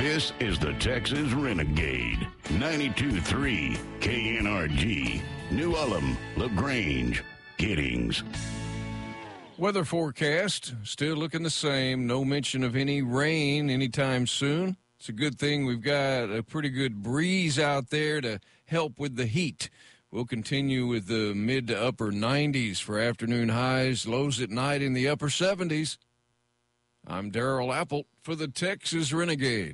This is the Texas Renegade. 92.3 KNRG. New Ulm, LaGrange, Giddings. Weather forecast still looking the same. No mention of any rain anytime soon. It's a good thing we've got a pretty good breeze out there to help with the heat. We'll continue with the mid to upper 90s for afternoon highs, lows at night in the upper 70s. I'm Darrell Apple for the Texas Renegade.